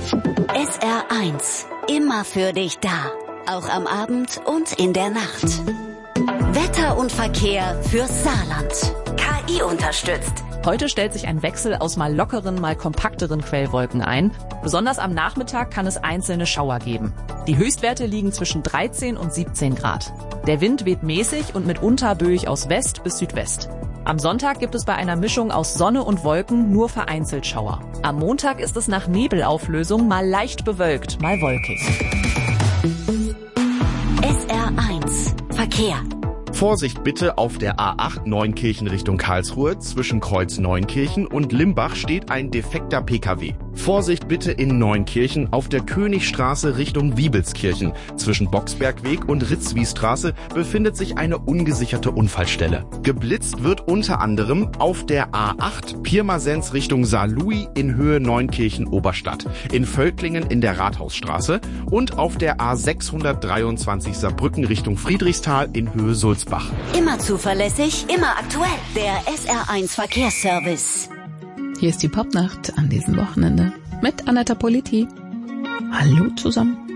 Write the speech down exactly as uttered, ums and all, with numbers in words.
S R eins. Immer für dich da. Auch am Abend und in der Nacht. Wetter und Verkehr fürs Saarland. K I unterstützt. Heute stellt sich ein Wechsel aus mal lockeren, mal kompakteren Quellwolken ein. Besonders am Nachmittag kann es einzelne Schauer geben. Die Höchstwerte liegen zwischen dreizehn und siebzehn Grad. Der Wind weht mäßig und mitunter böig aus West bis Südwest. Am Sonntag gibt es bei einer Mischung aus Sonne und Wolken nur vereinzelt Schauer. Am Montag ist es nach Nebelauflösung mal leicht bewölkt, mal wolkig. S R eins. Verkehr. Vorsicht bitte, auf der A acht Neunkirchen Richtung Karlsruhe. Zwischen Kreuz Neunkirchen und Limbach steht ein defekter P K W. Vorsicht bitte in Neunkirchen auf der Königstraße Richtung Wiebelskirchen. Zwischen Boxbergweg und Ritzwiestraße befindet sich eine ungesicherte Unfallstelle. Geblitzt wird unter anderem auf der A acht Pirmasens Richtung Saarlouis in Höhe Neunkirchen Oberstadt, in Völklingen in der Rathausstraße und auf der A sechshundertdreiundzwanzig Saarbrücken Richtung Friedrichsthal in Höhe Sulzbach. Immer zuverlässig, immer aktuell. Der S R eins Verkehrsservice. Hier ist die Popnacht an diesem Wochenende mit Annetta Politi. Hallo zusammen.